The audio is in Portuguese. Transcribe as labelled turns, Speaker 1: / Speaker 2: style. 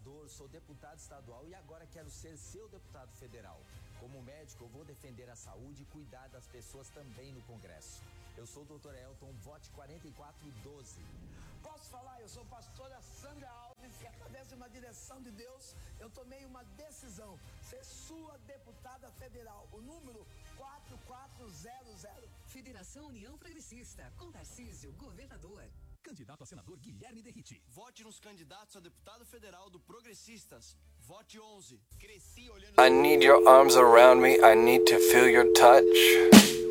Speaker 1: senador, sou deputado estadual e agora quero ser seu deputado federal. Como médico, eu vou defender a saúde e cuidar das pessoas também no Congresso. Eu sou o Dr. Elton, vote 4412.
Speaker 2: Posso falar? Eu sou pastora Sandra Alves e através de uma direção de Deus, eu tomei uma decisão, ser sua deputada federal, o número 4400.
Speaker 3: Federação União Progressista, com Tarcísio, governador.
Speaker 4: Candidato a senador Guilherme Derriti.
Speaker 5: Vote nos candidatos a deputado federal do Progressistas. Vote 11. Cresci olhando...
Speaker 6: I need your arms around me. I need to feel your touch.